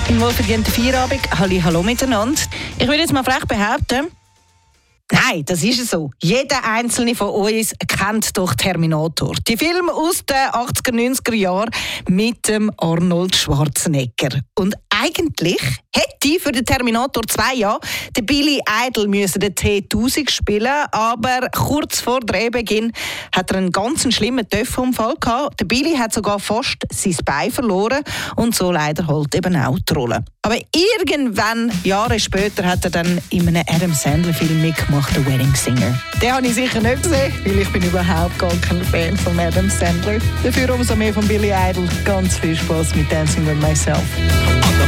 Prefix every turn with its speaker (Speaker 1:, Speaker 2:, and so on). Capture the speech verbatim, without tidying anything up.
Speaker 1: Im wohlverdienten Feierabend. Halli, hallo miteinander. Ich würde jetzt mal frech behaupten, nein, das ist es so. Jeder einzelne von uns kennt doch Terminator. Die Filme aus den achtziger, neunziger Jahren mit dem Arnold Schwarzenegger. Und eigentlich hätte für den Terminator zwei ja der Billy Idol müssen den T tausend spielen, aber kurz vor Drehbeginn hat er einen ganz schlimmen Töpfunfall gehabt. Der Billy hat sogar fast sein Bein verloren und so leider halt eben auch die Rolle. Aber irgendwann, Jahre später, hat er dann in einem Adam Sandler-Film mitgemacht, The Wedding Singer. Den habe ich sicher nicht gesehen, weil ich bin überhaupt gar kein Fan von Adam Sandler. Dafür umso mehr von Billy Idol. Ganz viel Spaß mit Dancing with Myself.